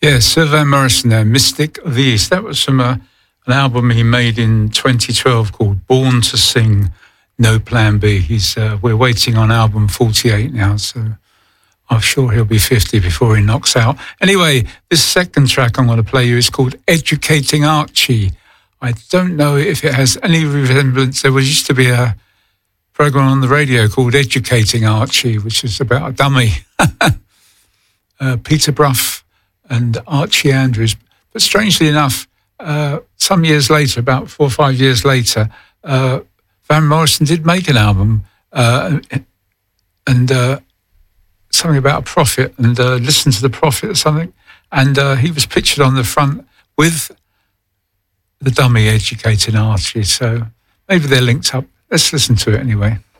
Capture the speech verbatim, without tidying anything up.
Yeah, Sir Van Morrison there, Mystic of the East. That was from a, an album he made in twenty twelve called Born to Sing, No Plan B. He's uh, we're waiting on album forty-eight now, so I'm sure he'll be fifty before he knocks out. Anyway, this second track I'm going to play you is called Educating Archie. I don't know if it has any resemblance. There was used to be a program on the radio called Educating Archie, which is about a dummy. uh, Peter Bruff and Archie Andrews. But strangely enough, uh, some years later, about four or five years later, uh, Van Morrison did make an album uh, and uh, something about a prophet and uh, Listen to the Prophet or something. And uh, he was pictured on the front with the dummy Educating Archie. So maybe they're linked up. Let's listen to it anyway.